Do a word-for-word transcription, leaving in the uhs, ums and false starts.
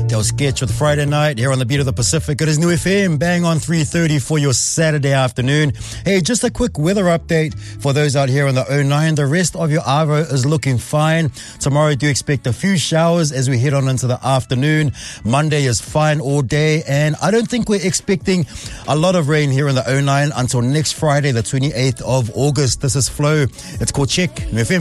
Del Sketch with Friday Night here on the Beat of the Pacific. It is New F M, bang on three thirty for your Saturday afternoon. Hey, just a quick weather update for those out here on the oh nine. The rest of your Arvo is looking fine. Tomorrow, do expect a few showers as we head on into the afternoon. Monday is fine all day, and I don't think we're expecting a lot of rain here in the oh nine until next Friday, the twenty-eighth of August. This is Flo. It's called Check, New F M.